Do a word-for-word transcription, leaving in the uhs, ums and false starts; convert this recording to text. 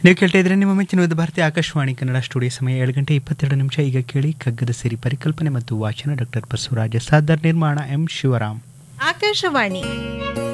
ನೀವು ಕೇಳ್ತಾ ಇದ್ರೆ ನಿಮ್ಮ ಮೆಚ್ಚಿನ ಭಾರತೀಯ ಆಕಾಶವಾಣಿ ಕನ್ನಡ ಸ್ಟುಡಿಯೋ ಸಮಯ ಏಳು ಗಂಟೆ ಇಪ್ಪತ್ತೆರಡು ನಿಮಿಷ. ಈಗ ಕೇಳಿ ಕಗ್ಗದ ಸಿರಿ. ಪರಿಕಲ್ಪನೆ ಮತ್ತು ವಾಚನ ಡಾಕ್ಟರ್ ಬಸವರಾಜ ಸಾದರ್. ನಿರ್ಮಾಣ ಎಂ ಶಿವರಾಮ್. ಆಕಾಶವಾಣಿ